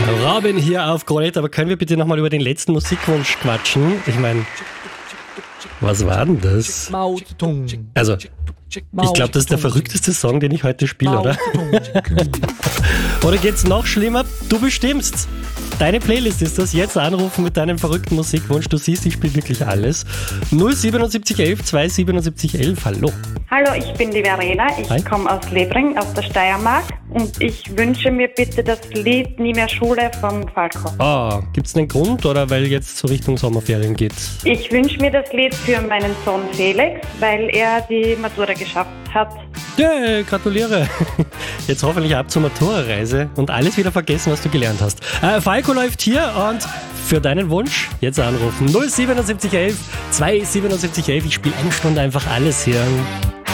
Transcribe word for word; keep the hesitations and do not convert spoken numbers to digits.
Robin hier auf Krone Hit, aber können wir bitte nochmal über den letzten Musikwunsch quatschen? Ich meine, was war denn das? Also, ich glaube, das ist der verrückteste Song, den ich heute spiele, oder? Oder geht's noch schlimmer? Du bestimmst. Deine Playlist ist das. Jetzt anrufen mit deinem verrückten Musikwunsch. Du siehst, ich spiele wirklich alles. null siebenundsiebzig elf zweihundertsiebenundsiebzig elf. Hallo. Hallo, ich bin die Verena. Ich komme aus Lebring, aus der Steiermark. Und ich wünsche mir bitte das Lied Nie mehr Schule von Falco. Ah, gibt's einen Grund oder weil jetzt so Richtung Sommerferien geht? Ich wünsche mir das Lied für meinen Sohn Felix, weil er die Matura geschafft hat. Ja, gratuliere. Jetzt hoffentlich ab zur Matura-Reise und alles wieder vergessen, was du gelernt hast. Äh, Falco läuft hier und für deinen Wunsch jetzt anrufen. null siebenundsiebzig elf zweihundertsiebenundsiebzig elf. Ich spiele eine Stunde einfach alles hier.